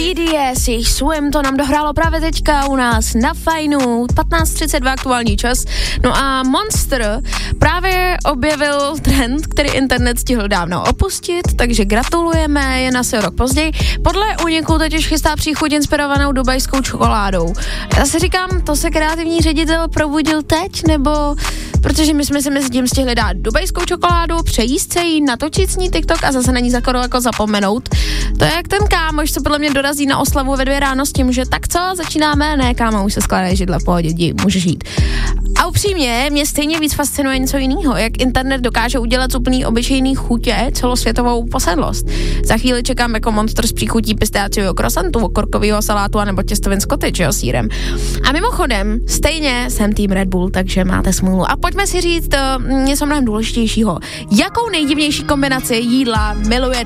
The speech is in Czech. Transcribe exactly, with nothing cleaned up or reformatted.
B D S, jejich Swim, to nám dohrálo právě teďka u nás na Fajnu, patnáct třicet dva aktuální čas. No a Monster právě objevil trend, který internet stihl dávno opustit, takže gratulujeme, je na se rok později. Podle úniku totiž chystá příchuť inspirovanou dubajskou čokoládou. Já si říkám, to se kreativní ředitel probudil teď, nebo protože my jsme si mezi tím stihli dát dubajskou čokoládu, přejíst se jí, natočit s ní TikTok a zase na ní skoro jako zapomenout. To je jak ten kámoš, co podle mě dorazí na oslavu ve dvě ráno s tím, že tak co, začínáme, ne kámo, už se skládají židle, v pohodě, jdi, můžeš jít. A upřímně, mě stejně víc fascinuje něco jiného, jak internet dokáže udělat z úplný obyčejný chutě celosvětovou posedlost. Za chvíli čekám jako monster s příchutí pistáciového croissantu, okurkového salátu anebo těstovin s cottage, jo, sýrem. A mimochodem, stejně jsem tým Red Bull, takže máte smůlu. A pojďme si říct uh, něco mnohem důležitějšího. Jakou nejdivnější kombinaci jídla miluje